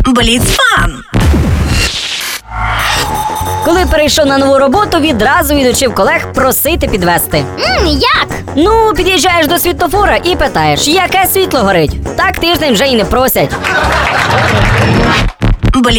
Бліцфан! Коли перейшов на нову роботу, відразу відучив колег просити підвезти. Як? Ну, під'їжджаєш до світлофора і питаєш, яке світло горить. Так тиждень вже й не просять.